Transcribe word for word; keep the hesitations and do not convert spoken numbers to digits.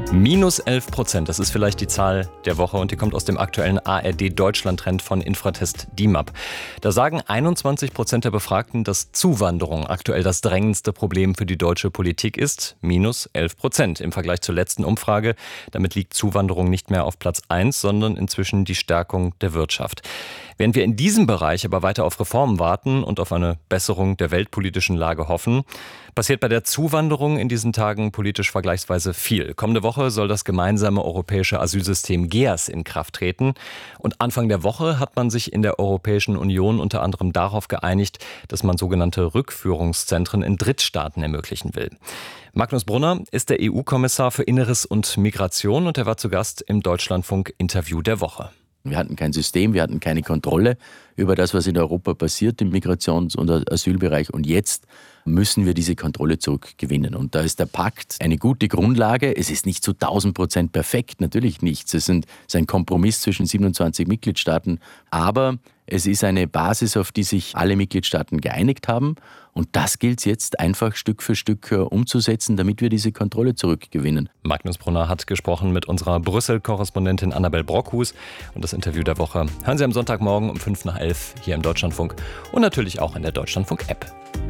Minus elf Prozent, das ist vielleicht die Zahl der Woche und die kommt aus dem aktuellen A R D-Deutschland-Trend von Infratest D I M A P. Da sagen einundzwanzig Prozent der Befragten, dass Zuwanderung aktuell das drängendste Problem für die deutsche Politik ist. Minus elf Prozent im Vergleich zur letzten Umfrage. Damit liegt Zuwanderung nicht mehr auf Platz eins, sondern inzwischen die Stärkung der Wirtschaft. Während wir in diesem Bereich aber weiter auf Reformen warten und auf eine Besserung der weltpolitischen Lage hoffen, passiert bei der Zuwanderung in diesen Tagen politisch vergleichsweise viel. Kommende Woche soll das gemeinsame europäische Asylsystem G E A S in Kraft treten. Und Anfang der Woche hat man sich in der Europäischen Union unter anderem darauf geeinigt, dass man sogenannte Rückführungszentren in Drittstaaten ermöglichen will. Magnus Brunner ist der E U-Kommissar für Inneres und Migration und er war zu Gast im Deutschlandfunk-Interview der Woche. Wir hatten kein System, wir hatten keine Kontrolle über das, was in Europa passiert im Migrations- und Asylbereich. Und jetzt müssen wir diese Kontrolle zurückgewinnen. Und da ist der Pakt eine gute Grundlage. Es ist nicht zu tausend Prozent perfekt, natürlich nicht. Es sind, es ist ein Kompromiss zwischen siebenundzwanzig Mitgliedstaaten. Aber es ist eine Basis, auf die sich alle Mitgliedstaaten geeinigt haben. Und das gilt es jetzt einfach Stück für Stück umzusetzen, damit wir diese Kontrolle zurückgewinnen. Magnus Brunner hat gesprochen mit unserer Brüssel-Korrespondentin Annabel Brockhus. Und das Interview der Woche hören Sie am Sonntagmorgen um fünf nach elf hier im Deutschlandfunk und natürlich auch in der Deutschlandfunk-App.